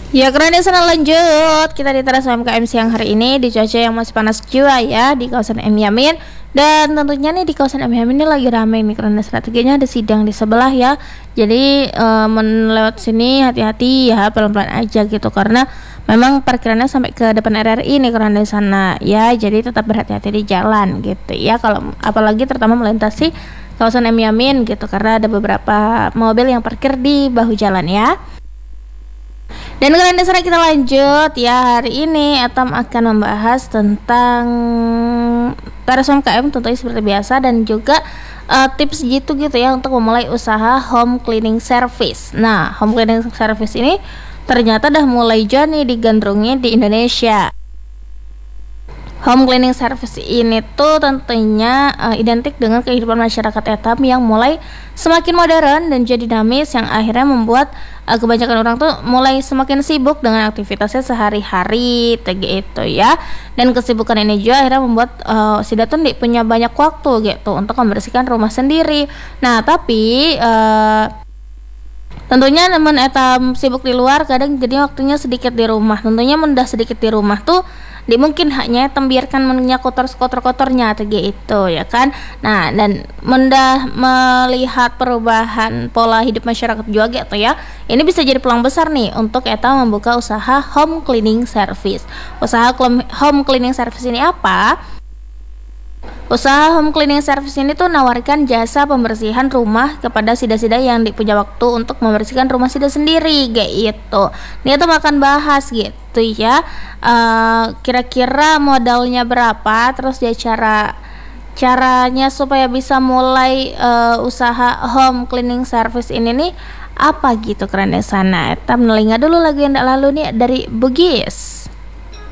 Ya keren ya, sana lanjut. Kita di teras UMKM siang hari ini di cuaca yang masih panas juga ya di kawasan M Yamin. Dan tentunya nih di kawasan M Yamin ini lagi ramai nih karena strateginya ada sidang di sebelah ya. Jadi lewat sini hati-hati ya, pelan-pelan aja gitu karena memang parkirannya sampai ke depan RRI nih karena di sana ya. Jadi tetap berhati-hati di jalan gitu ya. Kalau apalagi terutama melintasi kawasan M Yamin gitu karena ada beberapa mobil yang parkir di bahu jalan ya. Dan kalian dasar kita lanjut ya. Hari ini Atam akan membahas tentang teras UMKM tentunya seperti biasa dan juga tips gitu ya untuk memulai usaha home cleaning service. Nah, home cleaning service ini ternyata dah mulai jadi digandrungi di Indonesia. Home cleaning service ini tuh tentunya identik dengan kehidupan masyarakat etam yang mulai semakin modern dan jadi dinamis yang akhirnya membuat kebanyakan orang tuh mulai semakin sibuk dengan aktivitasnya sehari-hari gitu ya. Dan kesibukan ini juga akhirnya membuat si Datun punya banyak waktu gitu untuk membersihkan rumah sendiri. Nah, tapi tentunya namun etam sibuk di luar kadang jadi waktunya sedikit di rumah. Tentunya mendah sedikit di rumah tuh mungkin hanya membiarkan menunya kotor-kotornya gitu ya kan. Nah, dan mendah melihat perubahan pola hidup masyarakat juga gitu ya. Ini bisa jadi peluang besar nih untuk kita membuka usaha home cleaning service. Usaha home cleaning service ini apa? Usaha home cleaning service ini tuh nawarkan jasa pembersihan rumah kepada sida-sida yang punya waktu untuk membersihkan rumah sida sendiri gitu. Dia tuh akan bahas gitu ya. Kira-kira modalnya berapa, terus ya caranya supaya bisa mulai usaha home cleaning service ini nih apa gitu keren di sana. Kita menelinga dulu lagu yang lalu nih dari Bugis.